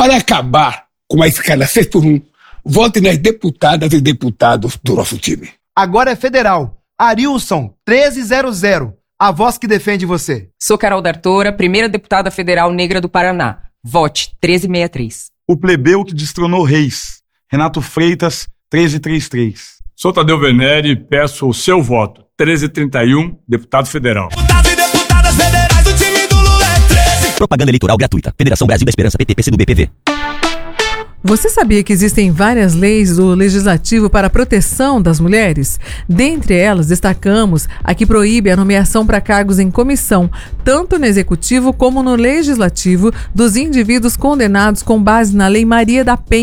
Para acabar com a escala 6x1, vote nas deputadas e deputados do nosso time. Agora é federal. Arilson, 1300. A voz que defende você. Sou Carol D'Artora, primeira deputada federal negra do Paraná. Vote 1363. O plebeu que destronou reis. Renato Freitas, 1333. Sou Tadeu Venere e peço o seu voto. 1331, deputado federal. Deputados e deputadas federais, o time do Lula é 13. Propaganda eleitoral gratuita. Federação Brasil da Esperança, PT, PCdoB, PV. Você sabia que existem várias leis do Legislativo para a proteção das mulheres? Dentre elas, destacamos a que proíbe a nomeação para cargos em comissão, tanto no Executivo como no Legislativo, dos indivíduos condenados com base na Lei Maria da Penha.